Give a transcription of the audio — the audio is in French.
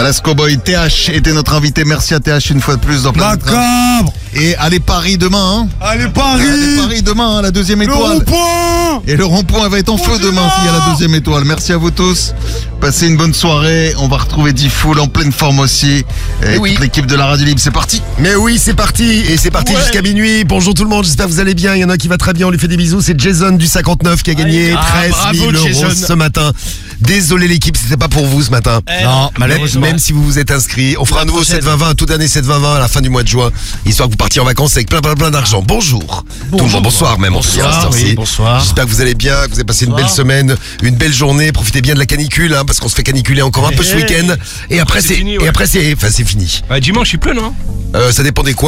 Voilà, Scoboy. TH était notre invité. Merci à TH une fois de plus dans Planète Rap. D'accord. Et allez Paris demain, hein. Allez Paris. Allez Paris demain, hein, la deuxième Le étoile. rond-point. Et le rond-point va être en feu demain s'il y a la deuxième étoile. Merci à vous tous. Passez une bonne soirée. On va retrouver D-Fool en pleine forme aussi. Et oui. toute l'équipe de la Radio Libre, c'est parti. Mais oui, c'est parti. Et c'est parti jusqu'à minuit. Bonjour tout le monde, j'espère que vous allez bien. Il y en a qui va très bien, on lui fait des bisous. C'est Jason du 59 qui a gagné 13 000 euros ce matin. Désolé l'équipe, c'était pas pour vous ce matin. Non, malheureusement. Même si vous vous êtes inscrit, on fera un nouveau 7-20-20, un tout dernier 7-20-20 à la fin du mois de juin, histoire que vous partiez en vacances avec plein d'argent. Bonjour. Tout le monde, bonsoir même. Bonsoir, oui, bonsoir. J'espère que vous allez bien, que vous avez passé une belle semaine, une belle journée. Profitez bien de la canicule, hein, parce qu'on se fait caniculer encore un peu ce week-end. Et après c'est fini. Dimanche il pleut, non? Ça dépend des quoi.